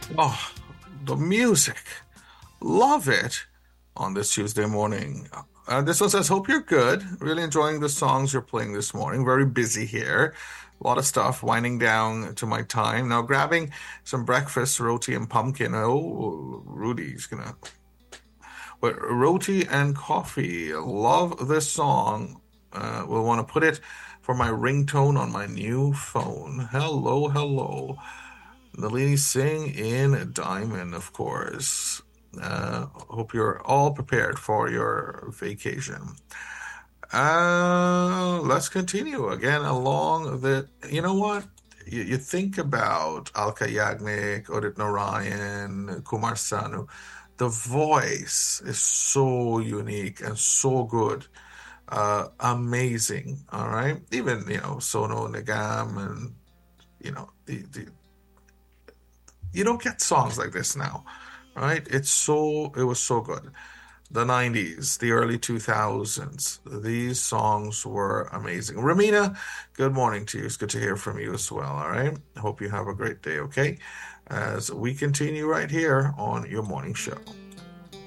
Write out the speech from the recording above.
Oh, the music. Love it on this Tuesday morning. This one says, Hope you're good. Really enjoying the songs you're playing this morning. Very busy here. A lot of stuff winding down to my time. Now grabbing some breakfast, roti and pumpkin. Oh, Rudy's gonna. But roti and coffee. Love this song. Will want to put it for my ringtone on my new phone. Hello, hello. The lady sing in Diamond, of course. Hope you're all prepared for your vacation. Let's continue again along the. You know what? You think about Alka Yagnik, Udit Narayan, Kumar Sanu. The voice is so unique and so good. Amazing. All right. Even, Sonu Nigam and, the you don't get songs like this now, right? It was so good. The 90s, the early 2000s, these songs were amazing. Ramina, good morning to you. It's good to hear from you as well, all right? I hope you have a great day, okay? As we continue right here on your morning show.